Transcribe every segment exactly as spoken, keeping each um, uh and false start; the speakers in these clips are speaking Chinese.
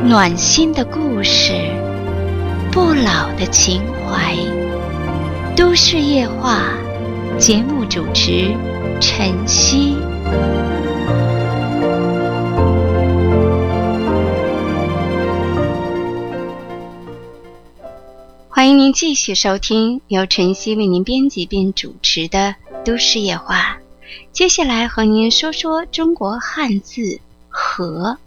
暖心的故事，不老的情怀。都市夜话，节目主持晨曦。欢迎您继续收听由晨曦为您编辑并主持的都市夜话。接下来和您说说中国汉字河。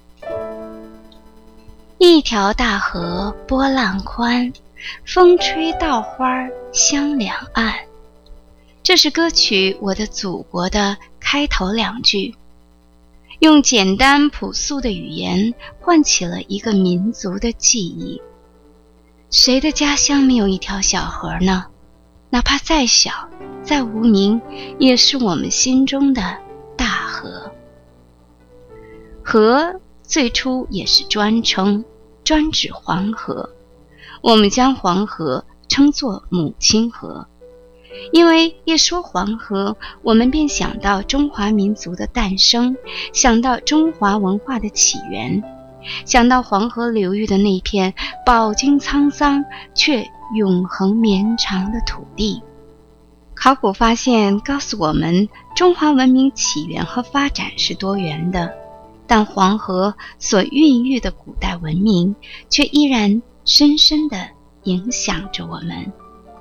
一条大河波浪宽，风吹稻花香两岸。这是歌曲《我的祖国》的开头两句，用简单朴素的语言唤起了一个民族的记忆。谁的家乡没有一条小河呢？哪怕再小再无名，也是我们心中的大河。河最初也是专称，专指黄河。我们将黄河称作母亲河，因为一说黄河，我们便想到中华民族的诞生，想到中华文化的起源，想到黄河流域的那片饱经沧桑却永恒绵长的土地。考古发现告诉我们，中华文明起源和发展是多元的，但黄河所孕育的古代文明却依然深深地影响着我们。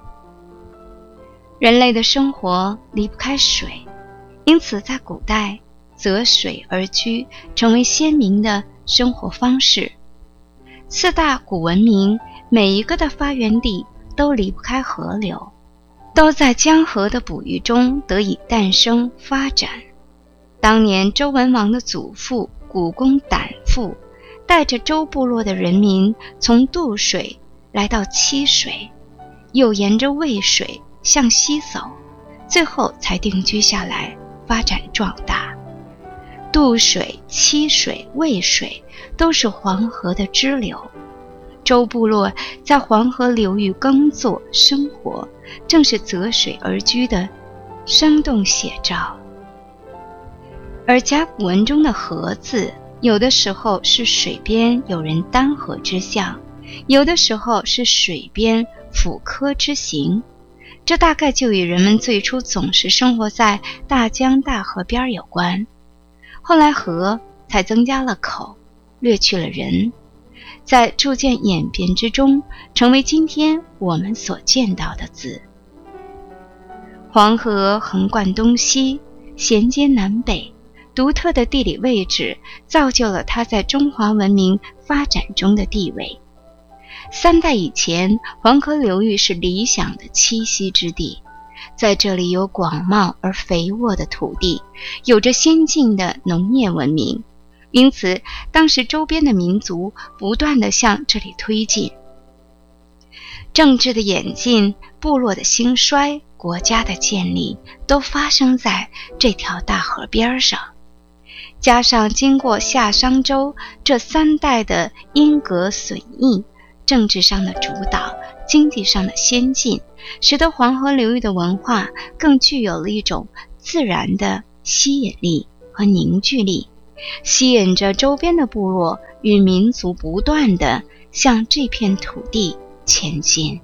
人类的生活离不开水，因此在古代择水而居成为鲜明的生活方式。四大古文明每一个的发源地都离不开河流，都在江河的哺育中得以诞生发展。当年周文王的祖父古公胆父带着周部落的人民从渡水来到七水，又沿着渭水向西走，最后才定居下来，发展壮大。渡水、七水、渭水都是黄河的支流，周部落在黄河流域耕作生活，正是择水而居的生动写照。而甲骨文中的河字，有的时候是水边有人担河之象，有的时候是水边抚柯之形，这大概就与人们最初总是生活在大江大河边有关。后来河才增加了口，略去了人，在逐渐演变之中，成为今天我们所见到的字。黄河横贯东西，衔接南北，独特的地理位置造就了它在中华文明发展中的地位。三代以前，黄河流域是理想的栖息之地，在这里有广袤而肥沃的土地，有着先进的农业文明，因此当时周边的民族不断地向这里推进。政治的演进，部落的兴衰，国家的建立，都发生在这条大河边上。加上经过夏商周这三代的因革损益，政治上的主导，经济上的先进，使得黄河流域的文化更具有了一种自然的吸引力和凝聚力，吸引着周边的部落与民族不断地向这片土地前进。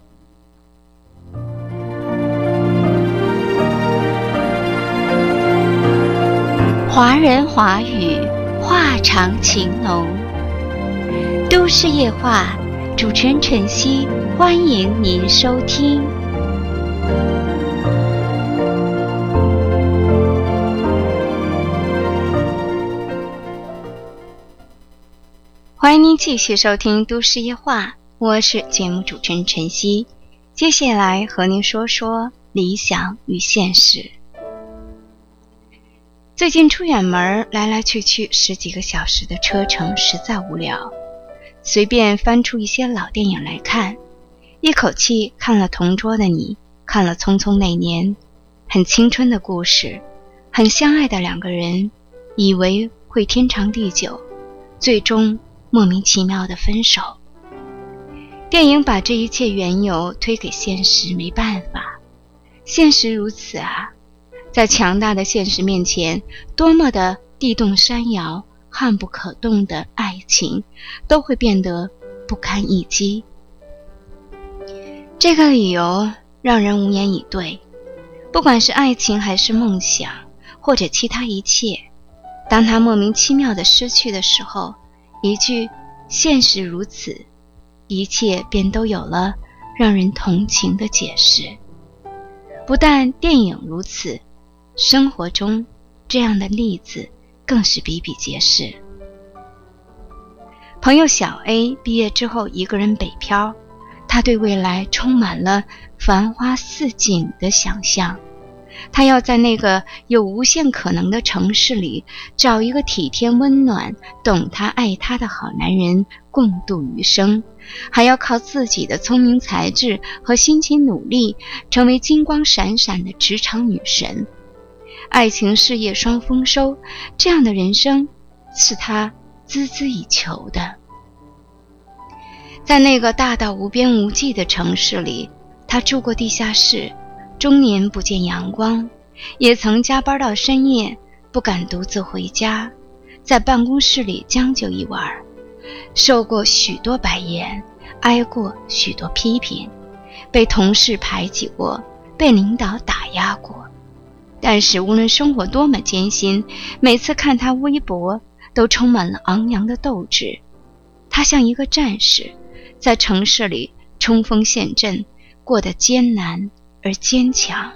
华人华语，话长情浓。都市夜话，主持人晨曦，欢迎您收听。欢迎您继续收听都市夜话，我是节目主持人晨曦。接下来和您说说理想与现实。最近出远门，来来去去十几个小时的车程实在无聊，随便翻出一些老电影来看，一口气看了《同桌的你》，看了《匆匆那年》，很青春的故事，很相爱的两个人，以为会天长地久，最终莫名其妙的分手。电影把这一切缘由推给现实，没办法，现实如此啊，在强大的现实面前，多么的地动山摇， 悍不可动的爱情都会变得不堪一击。这个理由让人无言以对。不管是爱情还是梦想，或者其他一切，当他莫名其妙地失去的时候，一句现实如此，一切便都有了让人同情的解释。不但电影如此，生活中这样的例子更是比比皆是。朋友小 A 毕业之后一个人北漂，他对未来充满了繁花似锦的想象。他要在那个有无限可能的城市里找一个体贴温暖、懂他爱他的好男人共度余生，还要靠自己的聪明才智和辛勤努力成为金光闪闪的职场女神。爱情事业双丰收，这样的人生是他孜孜以求的。在那个大到无边无际的城市里，他住过地下室，终年不见阳光，也曾加班到深夜，不敢独自回家，在办公室里将就一晚，受过许多白眼，挨过许多批评，被同事排挤过，被领导打压过。但是无论生活多么艰辛，每次看他微博都充满了昂扬的斗志。他像一个战士，在城市里冲锋陷阵，过得艰难而坚强。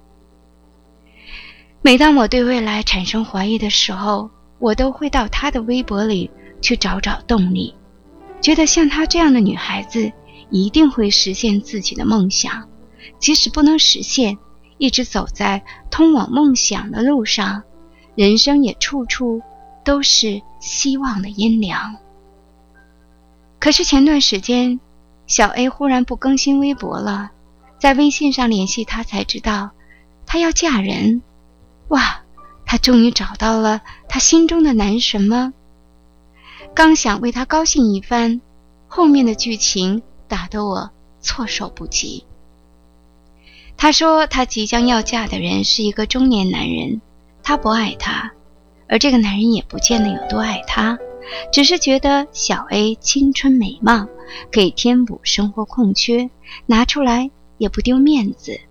每当我对未来产生怀疑的时候，我都会到她的微博里去找找动力，觉得像她这样的女孩子一定会实现自己的梦想，即使不能实现，一直走在通往梦想的路上，人生也处处都是希望的阴凉。可是前段时间，小 A 忽然不更新微博了，在微信上联系她才知道，她要嫁人。哇，她终于找到了她心中的男神吗？刚想为她高兴一番，后面的剧情打得我措手不及。她说她即将要嫁的人是一个中年男人，她不爱他，而这个男人也不见得有多爱她，只是觉得小 A 青春美貌，可以填补生活空缺，拿出来也不丢面子。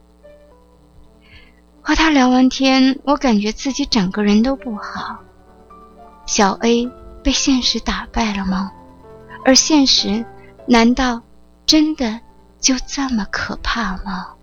和他聊完天，我感觉自己整个人都不好。小 A 被现实打败了吗？而现实难道真的就这么可怕吗？